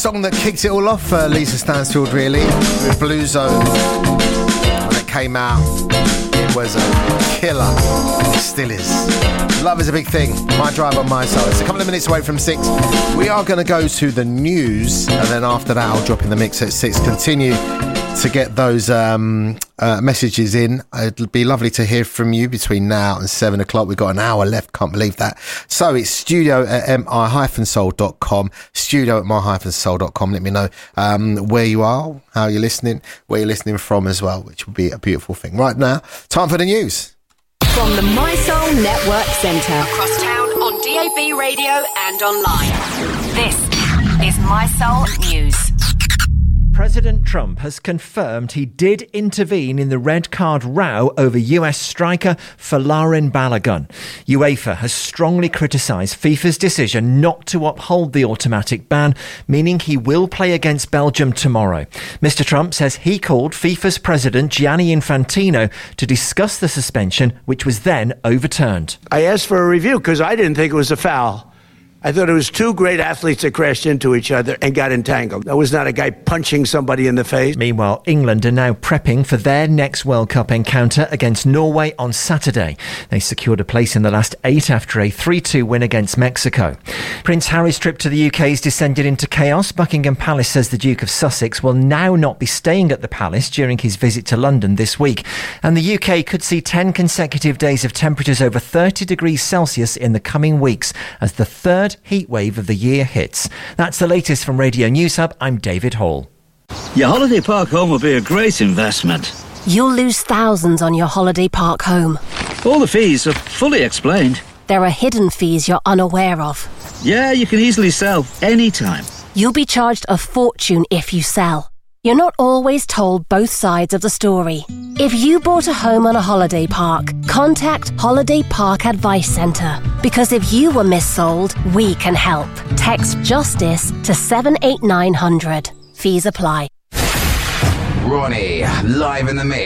Song that kicked it all off for Lisa Stansfield, really, with Blue Zone. When it came out, it was a killer. It still is. Love is a big thing. My Drive on My Soul. It's a couple of minutes away from 6. We are going to go to the news, and then after that, I'll drop in the mix at 6. Continue to get those messages in. It'll be lovely to hear from you between now and 7 o'clock. We've got an hour left, can't believe that. So it's studio@mi-soul.com, studio@mi-soul.com. Let me know where you are, how you're listening, where you're listening from as well, which would be a beautiful thing. Right now, time for the news. From the My Soul Network Centre, across town on DAB radio and online. This is My Soul News. President Trump has confirmed he did intervene in the red card row over US striker Folarin Balogun. UEFA has strongly criticised FIFA's decision not to uphold the automatic ban, meaning he will play against Belgium tomorrow. Mr. Trump says he called FIFA's president Gianni Infantino to discuss the suspension, which was then overturned. I asked for a review because I didn't think it was a foul. I thought it was two great athletes that crashed into each other and got entangled. That was not a guy punching somebody in the face. Meanwhile, England are now prepping for their next World Cup encounter against Norway on Saturday. They secured a place in the last 8 after a 3-2 win against Mexico. Prince Harry's trip to the UK has descended into chaos. Buckingham Palace says the Duke of Sussex will now not be staying at the palace during his visit to London this week. And the UK could see 10 consecutive days of temperatures over 30 degrees Celsius in the coming weeks as the third heat wave of the year hits. That's the latest from Radio News Hub. I'm David Hall. Your holiday park home will be a great investment. You'll lose thousands on your holiday park home. All the fees are fully explained. There are hidden fees you're unaware of. Yeah, you can easily sell anytime. You'll be charged a fortune if you sell. You're not always told both sides of the story. If you bought a home on a holiday park, contact Holiday Park Advice Centre. Because if you were missold, we can help. Text JUSTICE to 78900. Fees apply. Ronnie, live in the mix.